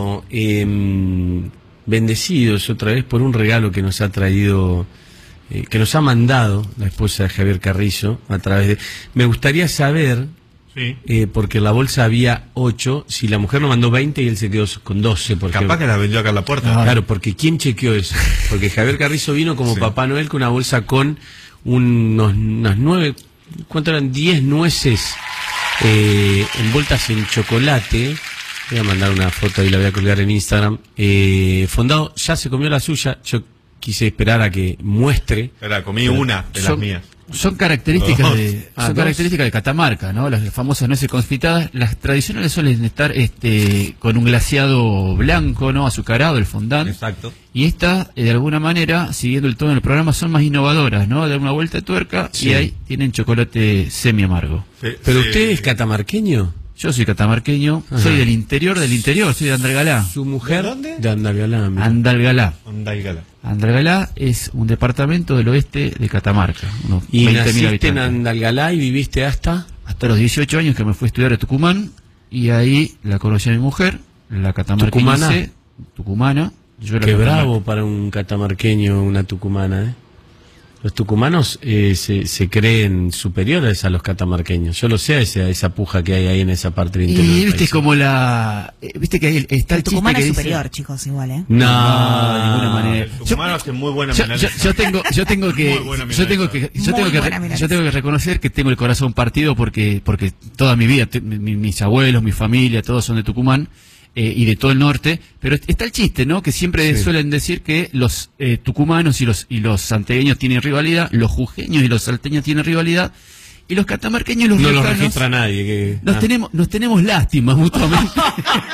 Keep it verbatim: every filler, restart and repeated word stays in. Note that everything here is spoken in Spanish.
Eh, bendecidos otra vez por un regalo que nos ha traído, eh, que nos ha mandado la esposa de Javier Carrizo a través de... Me gustaría saber, sí. eh, porque en la bolsa había ocho, si la mujer nos mandó veinte y él se quedó con doce. Porque... Capaz que la vendió acá en la puerta. Ah, claro, porque ¿quién chequeó eso? Porque Javier Carrizo vino como sí. Papá Noel con una bolsa con unos, unas nueve, ¿cuánto eran? Diez nueces eh, envueltas en chocolate. Voy a mandar una foto y la voy a colgar en Instagram. Eh, Fondado ya se comió la suya. Yo quise esperar a que muestre. Espera, comí pero una de son, las mías. Son características dos. de Ah, son dos. características de Catamarca, ¿no? Las famosas nueces confitadas. Las tradicionales suelen estar este con un glaseado blanco, ¿no? Azucarado, el fondant. Exacto. Y estas, eh, de alguna manera, siguiendo el tono del programa, son más innovadoras, ¿no? Dar una vuelta de tuerca sí. y ahí tienen chocolate semi amargo. Sí, ¿Pero sí. usted es catamarqueño? Yo soy catamarqueño, Ajá. soy del interior del interior, soy de Andalgalá. ¿Su mujer? ¿De dónde? De Andalgalá. mira. Andalgalá. Andalgalá. Andalgalá es un departamento del oeste de Catamarca. Unos ¿Y veinte mil naciste en habitantes. Andalgalá y viviste hasta? Hasta los dieciocho años que me fui a estudiar a Tucumán y ahí la conocí a mi mujer, la catamarqueña. ¿Tucumana? Tucumana. Yo era Qué catamarca. bravo para un catamarqueño, una tucumana, ¿eh? Los tucumanos eh, se, se creen superiores a los catamarqueños. Yo lo sé, esa, esa puja que hay ahí en esa parte del interior. Y del viste país. como la... eh, Viste que ahí está el, El Tucumán chiste es que superior, dice... chicos, igual, ¿eh? No, No, de ninguna manera. El tucumano hace muy buena Yo, yo, milanesa. yo tengo yo tengo que Muy buena yo tengo que yo Muy tengo que buena re- milanesa. yo tengo que reconocer que tengo el corazón partido porque porque toda mi vida te- mi- mis abuelos, mi familia, todos son de Tucumán. Eh, y de todo el norte, pero está el chiste, ¿no? Que siempre Sí. suelen decir que los eh, tucumanos y los y los santiagueños tienen rivalidad, los jujeños y los salteños tienen rivalidad, y los catamarqueños y los no lo riojanos registra nadie. Que... nos ah. tenemos nos tenemos lástima mutuamente.